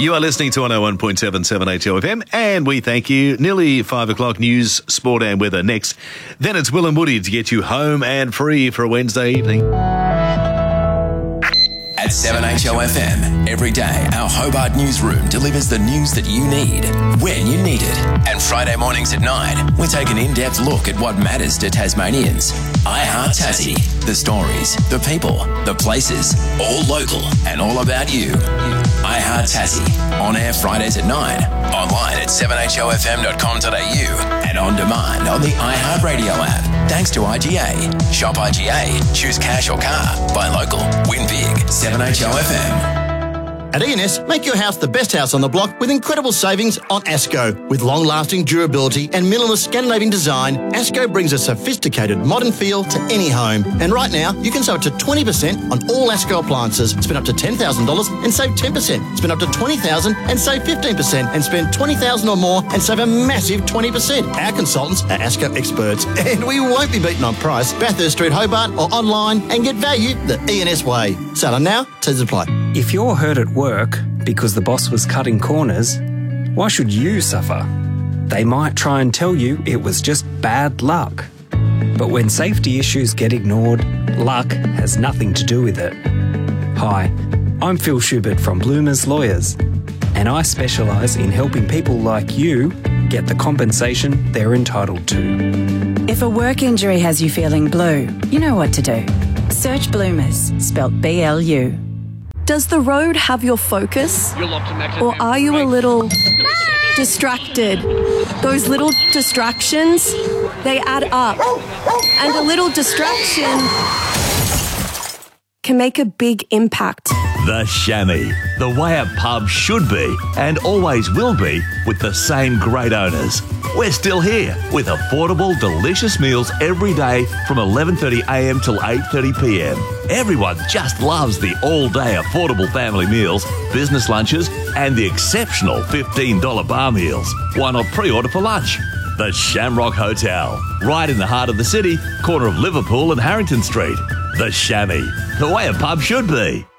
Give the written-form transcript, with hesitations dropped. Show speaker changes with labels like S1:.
S1: You are listening to 101.77 HLFM, and we thank you. Nearly 5 o'clock news, sport and weather next. Then it's Will and Woody to get you home and free for a Wednesday evening.
S2: At 7HLFM, every day our Hobart newsroom delivers the news that you need, when you need it. And Friday mornings at 9, we take an in-depth look at what matters to Tasmanians. I Heart Tassie, the stories, the people, the places, all local and all about you. I Heart Tassie, on air Fridays at 9, online at 7HLFM.com.au and on demand on the iHeartRadio app. Thanks to IGA. Shop IGA, choose cash or car, buy local, win big. 7HLFM.
S3: At ENS, make your house the best house on the block with incredible savings on ASCO. With long-lasting durability and minimalist Scandinavian design, ASCO brings a sophisticated modern feel to any home. And right now, you can save up to 20% on all ASCO appliances. Spend up to $10,000 and save 10%. Spend up to $20,000 and save 15%. And spend $20,000 or more and save a massive 20%. Our consultants are ASCO experts, and we won't be beaten on price. Bathurst Street, Hobart, or online, and get value the ENS way. Sale on now, terms apply.
S4: If you're hurt at work because the boss was cutting corners, why should you suffer? They might try and tell you it was just bad luck. But when safety issues get ignored, luck has nothing to do with it. Hi, I'm Phil Schubert from Bloomers Lawyers, and I specialise in helping people like you get the compensation they're entitled to.
S5: If a work injury has you feeling blue, you know what to do. Search Bloomers, spelt B-L-U.
S6: Does the road have your focus? Or are you a little distracted? Those little distractions, they add up. And a little distraction can make a big impact.
S7: The Chamois, the way a pub should be and always will be with the same great owners. We're still here with affordable, delicious meals every day from 11:30am till 8:30pm. Everyone just loves the all-day affordable family meals, business lunches and the exceptional $15 bar meals. Why not pre-order for lunch? The Shamrock Hotel, right in the heart of the city, corner of Liverpool and Harrington Street. The Chamois, the way a pub should be.